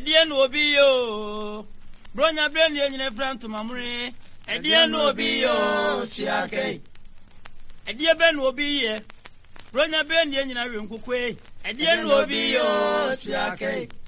Edia no obi yo. Bronya brand ye nyine fra ntomamre. Edia no obi yo siake. Edia be no obi ye. Bronya brand ye nyina we nkokwe. Edia no obi yo siake.